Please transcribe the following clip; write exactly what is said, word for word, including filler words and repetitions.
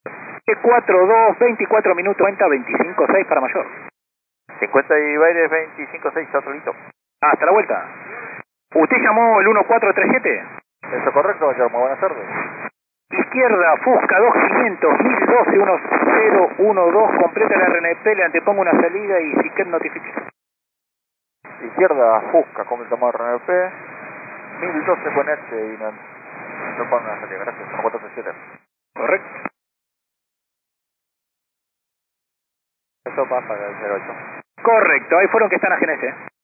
cuatro dos, veinticuatro minutos, cuenta veinticinco seis para mayor. cincuenta y baile veinticinco seis, Charlito. Hasta la vuelta. ¿Usted llamó el uno cuatro tres siete? Eso correcto, Guillermo, buenas tardes. Izquierda, Fusca dos quinientos, mil doce, uno cero uno dos, completa el R N P, le antepongo una salida y si quiere notifique. Izquierda, Fusca, completamos R N P, mil doce con H y no, no pongo una salida, gracias, uno cuatro tres siete. Correcto. Eso pasa para el cero ocho. Correcto, ahí fueron que están a G N S.